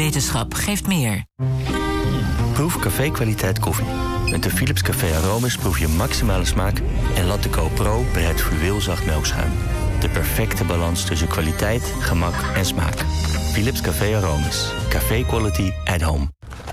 Wetenschap geeft meer. Proef café-kwaliteit koffie. Met de Philips Café Aromas proef je maximale smaak en Latte Co Pro bereidt fluweelzacht melkschuim. De perfecte balans tussen kwaliteit, gemak en smaak. Philips Café Aromas. Café quality at home.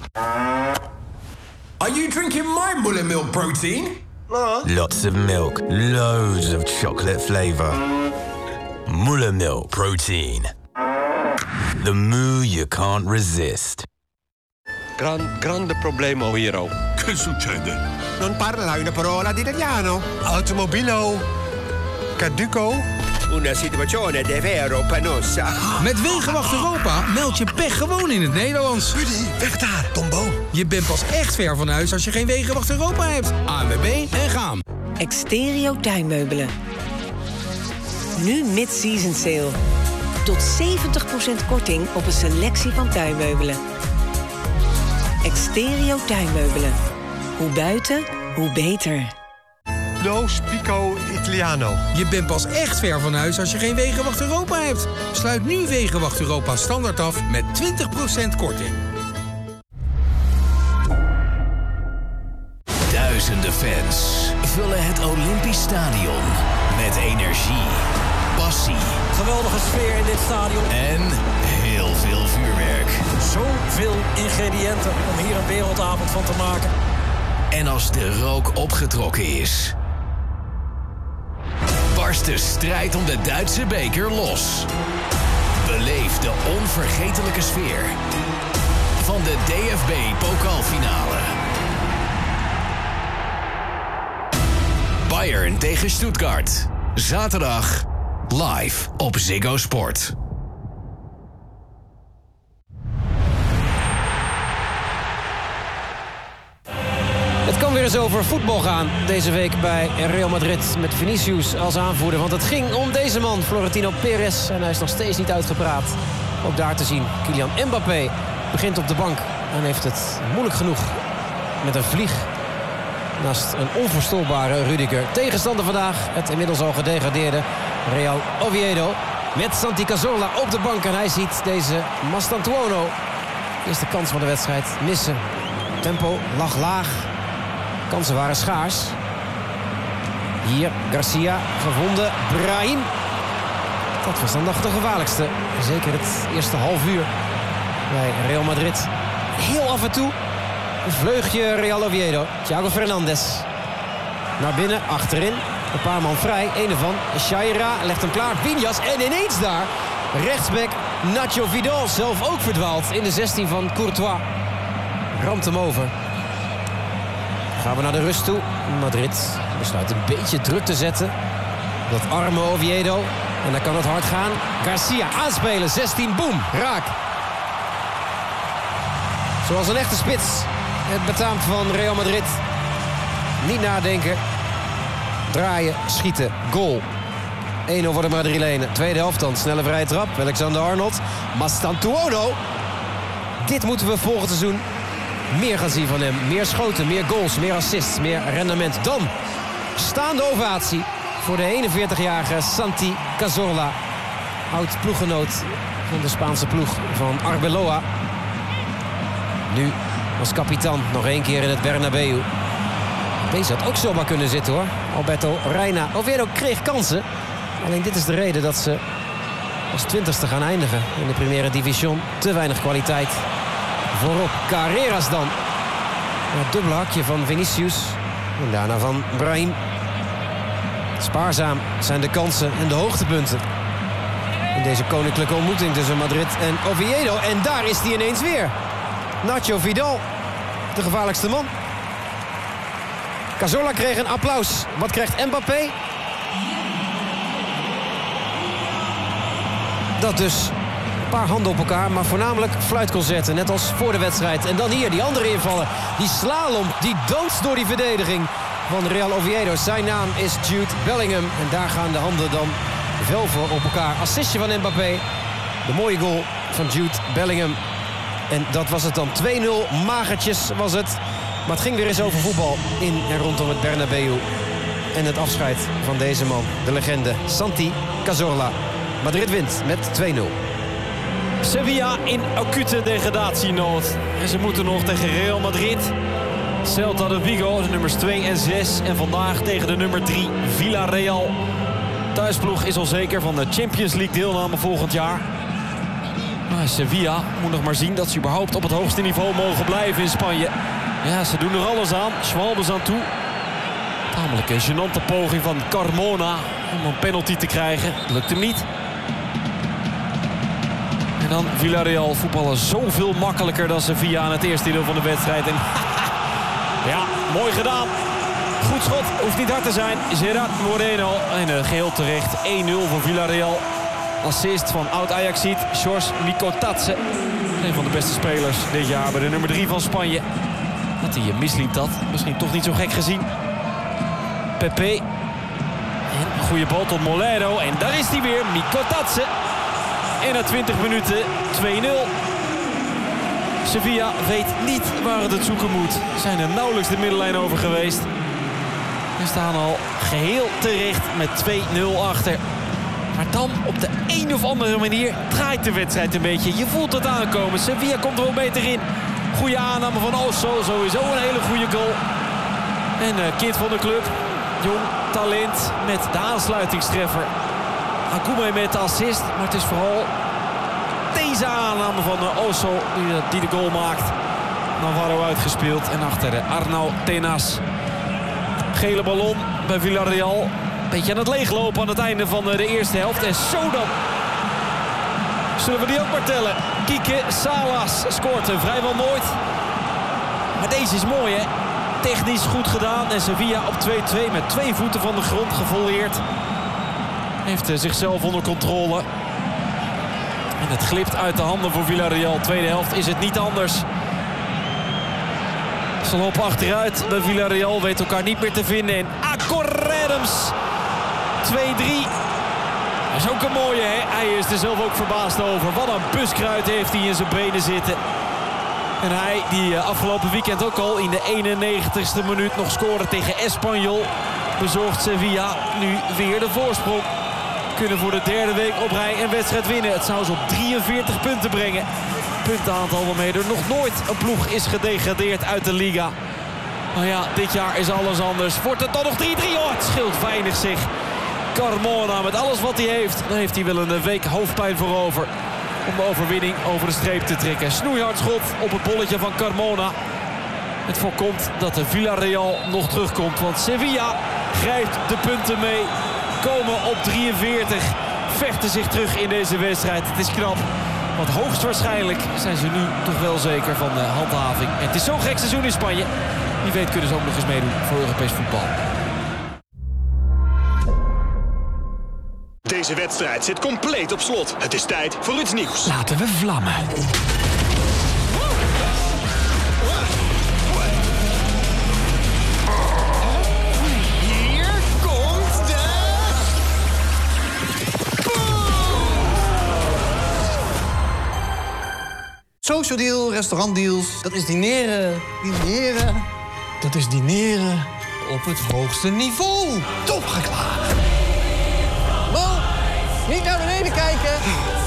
Are you drinking my Muller Milk protein? Lots of milk, loads of chocolate flavor. Muller Milk protein. The moo you can't resist. Grande problema, Hero. Che succede? Non parla una parola di italiano. Automobilo. Caduco. Una situazione davvero penosa. Met Wegenwacht Europa meld je pech gewoon in het Nederlands. Rudy, weg daar, Tombo. Je bent pas echt ver van huis als je geen Wegenwacht Europa hebt. ANWB en gaan. Exterio tuinmeubelen. Nu mid-season sale. Tot 70% korting op een selectie van tuinmeubelen. Exterio tuinmeubelen. Hoe buiten, hoe beter. No Spico Italiano. Je bent pas echt ver van huis als je geen Wegenwacht Europa hebt. Sluit nu Wegenwacht Europa standaard af met 20% korting. Duizenden fans vullen het Olympisch Stadion met energie, passie. Geweldige sfeer in dit stadion. En heel veel vuurwerk. Zoveel ingrediënten om hier een wereldavond van te maken. En als de rook opgetrokken is, barst de strijd om de Duitse beker los. Beleef de onvergetelijke sfeer van de DFB-pokalfinale. Bayern tegen Stuttgart. Zaterdag live op Ziggo Sport. Het kan weer eens over voetbal gaan deze week bij Real Madrid met Vinicius als aanvoerder. Want het ging om deze man, Florentino Perez. En hij is nog steeds niet uitgepraat. Ook daar te zien, Kylian Mbappé begint op de bank. En heeft het moeilijk genoeg met een vlieg naast een onverstoorbare Rudiger. Tegenstander vandaag, het inmiddels al gedegradeerde Real Oviedo. Met Santi Cazorla op de bank. En hij ziet deze Mastantuono, eerste kans van de wedstrijd, missen. Tempo lag laag. Kansen waren schaars. Hier Garcia, gevonden. Brahim. Dat was dan nog de gevaarlijkste. Zeker het eerste half uur bij Real Madrid. Heel af en toe een vleugje Real Oviedo. Thiago Fernandes. Naar binnen, achterin. Een paar man vrij. Een ervan, Shaira, legt hem klaar. Viñas en ineens daar rechtsback Nacho Vidal. Zelf ook verdwaald in de 16 van Courtois. Ramt hem over. Gaan we naar de rust toe. Madrid besluit een beetje druk te zetten. Dat arme Oviedo. En dan kan het hard gaan. Garcia aanspelen. 16, boem. Raak. Zoals een echte spits. Het betaamt van Real Madrid. Niet nadenken. Draaien, schieten, goal. 1-0 voor de Madrilenen. Tweede helft dan. Snelle vrije trap. Alexander-Arnold. Mastantuono. Dit moeten we volgend seizoen meer gaan zien van hem. Meer schoten, meer goals, meer assists, meer rendement. Dan staande ovatie voor de 41-jarige Santi Cazorla. Oud ploeggenoot van de Spaanse ploeg van Arbeloa. Nu als kapitan nog 1 keer in het Bernabeu. Deze had ook zomaar kunnen zitten hoor. Alberto Reina. Oviedo kreeg kansen. Alleen dit is de reden dat ze als 20ste gaan eindigen in de Primera División. Te weinig kwaliteit. Voorop Carreras dan. Het dubbele hakje van Vinicius. En daarna van Brahim. Spaarzaam zijn de kansen en de hoogtepunten in deze koninklijke ontmoeting tussen Madrid en Oviedo. En daar is hij ineens weer. Nacho Vidal, de gevaarlijkste man. Cazorla kreeg een applaus. Wat krijgt Mbappé? Dat dus. Een paar handen op elkaar, maar voornamelijk fluitconcerten. Net als voor de wedstrijd. En dan hier, die andere invallen. Die slalom, die danst door die verdediging van Real Oviedo. Zijn naam is Jude Bellingham. En daar gaan de handen dan wel voor op elkaar. Assistje van Mbappé. De mooie goal van Jude Bellingham. En dat was het dan. 2-0, magertjes was het. Maar het ging weer eens over voetbal in en rondom het Bernabeu. En het afscheid van deze man, de legende Santi Cazorla. Madrid wint met 2-0. Sevilla in acute degradatienood. En ze moeten nog tegen Real Madrid, Celta de Vigo, de nummers 2 en 6. En vandaag tegen de nummer 3, Villarreal. Thuisploeg is al zeker van de Champions League deelname volgend jaar. Maar Sevilla moet nog maar zien dat ze überhaupt op het hoogste niveau mogen blijven in Spanje. Ja, ze doen er alles aan. Schwalbe is aan toe. Tamelijk een gênante poging van Carmona om een penalty te krijgen. Lukt hem niet. En dan Villarreal voetballen zoveel makkelijker dan Sevilla aan het eerste deel van de wedstrijd. En ja, mooi gedaan. Goed schot, hoeft niet hard te zijn. Gerard Moreno en geheel terecht 1-0 voor Villarreal. Assist van oud-Ajaxiet George Mikotatse. Een van de beste spelers dit jaar bij de nummer 3 van Spanje. Dat hij misliet dat. Misschien toch niet zo gek gezien. Pepe. En een goede bal tot Molero. En daar is hij weer, Mikotatse. En na 20 minuten 2-0. Sevilla weet niet waar het zoeken moet. Ze zijn er nauwelijks de middenlijn over geweest. We staan al geheel terecht met 2-0 achter. Maar dan op de een of andere manier draait de wedstrijd een beetje. Je voelt het aankomen. Sevilla komt er wel beter in. Goede aanname van Osso. Sowieso een hele goede goal. En kind van de club. Jong talent met de aansluitingstreffer. Akume met de assist. Maar het is vooral deze aanname van Osso die de goal maakt. Navarro uitgespeeld. En achter Arnau Tenas. Gele ballon bij Villarreal. Beetje aan het leeglopen aan het einde van de eerste helft. En zo dan. Zullen we die ook maar tellen. Quique Salas scoort vrijwel nooit. Maar deze is mooi, hè. Technisch goed gedaan. En Sevilla op 2-2 met 2 voeten van de grond gevolleerd. Heeft zichzelf onder controle. En het glipt uit de handen voor Villarreal. Tweede helft is het niet anders. Ze lopen achteruit bij Villarreal. Weet elkaar niet meer te vinden. En Acorredums 2-3. Dat is ook een mooie, hè? Hij is er zelf ook verbaasd over. Wat een buskruid heeft hij in zijn benen zitten. En hij die afgelopen weekend ook al in de 91ste minuut nog scoorde tegen Espanyol. Bezorgt Sevilla nu weer de voorsprong. Kunnen voor de derde week op rij een wedstrijd winnen. Het zou ze op 43 punten brengen. Puntenaantal waarmee er nog nooit een ploeg is gedegradeerd uit de Liga. Maar ja, dit jaar is alles anders. Wordt het dan nog 3-3? Oh, het scheelt weinig zeg. Carmona met alles wat hij heeft. Dan heeft hij wel een week hoofdpijn voor over. Om de overwinning over de streep te trekken. Snoeihard schot op het bolletje van Carmona. Het voorkomt dat de Villarreal nog terugkomt. Want Sevilla grijpt de punten mee. Komen op 43. Vechten zich terug in deze wedstrijd. Het is knap. Want hoogstwaarschijnlijk zijn ze nu toch wel zeker van de handhaving. En het is zo'n gek seizoen in Spanje. Wie weet kunnen ze ook nog eens meedoen voor Europees voetbal. Deze wedstrijd zit compleet op slot. Het is tijd voor iets nieuws. Laten we vlammen. Hier komt de... Social deal, restaurantdeals. Dat is dineren. Dineren. Dat is dineren op het hoogste niveau. Topgeklaagd. Niet naar beneden kijken.